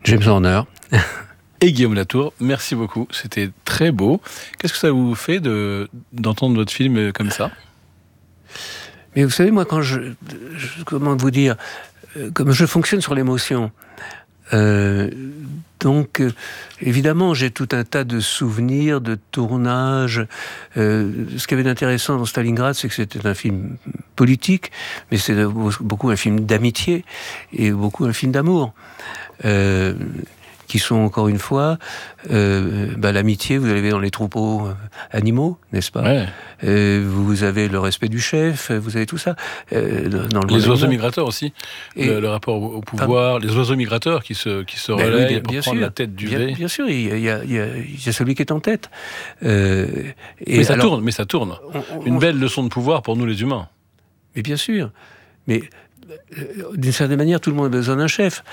James Horner. Et Guillaume Latour, merci beaucoup, c'était très beau. Qu'est-ce que ça vous fait d'entendre votre film comme ça ? Mais vous savez, moi, comment vous dire, comme je fonctionne sur l'émotion, donc évidemment, j'ai tout un tas de souvenirs, de tournages. Ce qui avait d'intéressant dans Stalingrad, c'est que c'était un film politique, mais c'est beaucoup un film d'amitié et beaucoup un film d'amour. Qui sont encore une fois l'amitié, vous l'avez dans les troupeaux animaux, n'est-ce pas ? Ouais. Vous avez le respect du chef, vous avez tout ça. Dans le les oiseaux migrateurs aussi, le rapport au pouvoir, les oiseaux migrateurs qui se relaient pour prendre la tête du V. Bien sûr, il y a celui qui est en tête. Mais ça tourne. Une belle leçon de pouvoir pour nous les humains. Mais bien sûr. Mais d'une certaine manière, tout le monde a besoin d'un chef.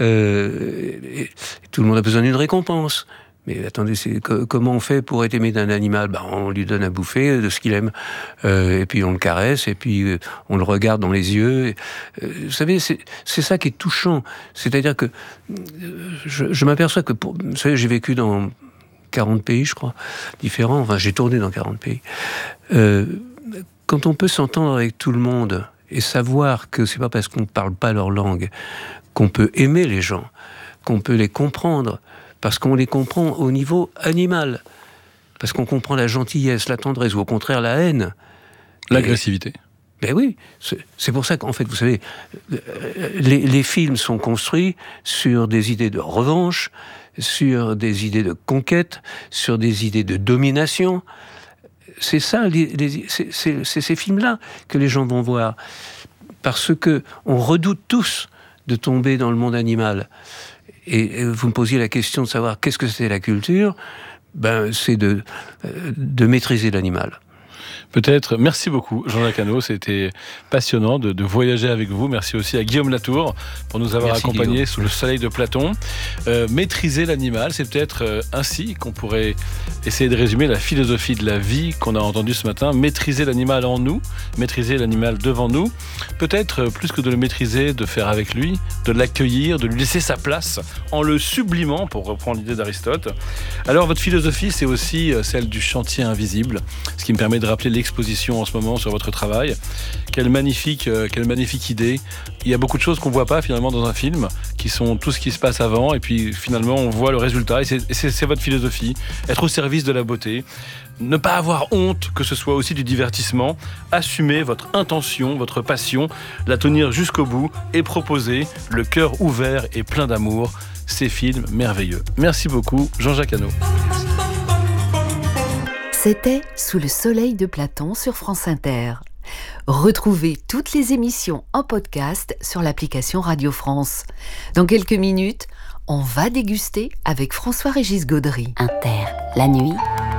Et tout le monde a besoin d'une récompense. Mais attendez, comment on fait pour être aimé d'un animal ? On lui donne à bouffer de ce qu'il aime. Et puis on le caresse, et puis on le regarde dans les yeux. Vous savez, c'est ça qui est touchant. C'est-à-dire que je m'aperçois que, vous savez, j'ai vécu dans 40 pays, je crois, différents. Enfin, j'ai tourné dans 40 pays. Quand on peut s'entendre avec tout le monde et savoir que c'est pas parce qu'on ne parle pas leur langue qu'on peut aimer les gens, qu'on peut les comprendre, parce qu'on les comprend au niveau animal, parce qu'on comprend la gentillesse, la tendresse, ou au contraire la haine. L'agressivité. Ben oui, c'est pour ça qu'en fait, vous savez, les films sont construits sur des idées de revanche, sur des idées de conquête, sur des idées de domination. C'est ça, c'est ces films-là que les gens vont voir. Parce que on redoute tous de tomber dans le monde animal. Et vous me posiez la question de savoir qu'est-ce que c'est la culture. C'est de maîtriser l'animal. Peut-être. Merci beaucoup, Jean-Jacques Hano. C'était passionnant de voyager avec vous. Merci aussi à Guillaume Latour pour nous avoir accompagnés Guillaume. Sous le soleil de Platon. Maîtriser l'animal, c'est peut-être ainsi qu'on pourrait essayer de résumer la philosophie de la vie qu'on a entendue ce matin. Maîtriser l'animal en nous, maîtriser l'animal devant nous. Peut-être, plus que de le maîtriser, de faire avec lui, de l'accueillir, de lui laisser sa place en le sublimant, pour reprendre l'idée d'Aristote. Alors, votre philosophie, c'est aussi celle du chantier invisible, ce qui me permet de rappeler l'exposition en ce moment sur votre travail. Quelle magnifique idée. Il y a beaucoup de choses qu'on ne voit pas finalement dans un film, qui sont tout ce qui se passe avant, et puis finalement on voit le résultat, et c'est votre philosophie. Être au service de la beauté, ne pas avoir honte que ce soit aussi du divertissement, assumer votre intention, votre passion, la tenir jusqu'au bout, et proposer le cœur ouvert et plein d'amour. Ces films merveilleux. Merci beaucoup, Jean-Jacques Hano. C'était Sous le soleil de Platon sur France Inter. Retrouvez toutes les émissions en podcast sur l'application Radio France. Dans quelques minutes, on va déguster avec François-Régis Gaudry. Inter, la nuit,